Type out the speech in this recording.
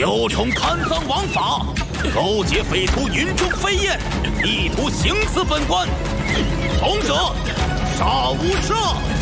有宠贪赃枉法，勾结匪徒云中飞燕，意图行刺本官，从者杀无赦。